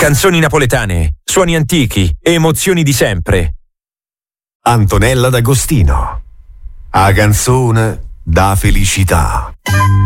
Canzoni napoletane, suoni antichi, emozioni di sempre. Antonella D'Agostino. A canzone da felicità.